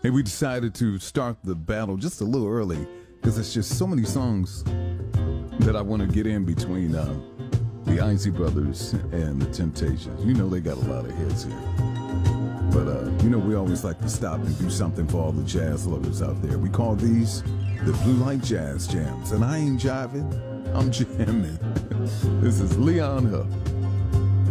Hey, we decided to start the battle just a little early because there's just so many songs that I want to get in between the Isley Brothers and the Temptations. You know they got a lot of hits here. But, we always like to stop and do something for all the jazz lovers out there. We call these the Blue Light Jazz Jams. And I ain't jiving, I'm jamming. This is Leon Huff.